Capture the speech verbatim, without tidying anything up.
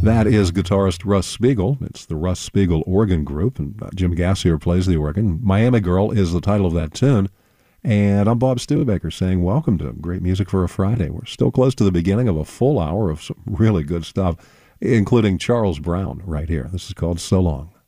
That is guitarist Russ Spiegel. It's the Russ Spiegel Organ Group, and uh, Jim Gassier plays the organ. Miami Girl is the title of that tune. And I'm Bob Studebaker saying welcome to Great Music for a Friday. We're still close to the beginning of a full hour of some really good stuff, including Charles Brown right here. This is called So Long.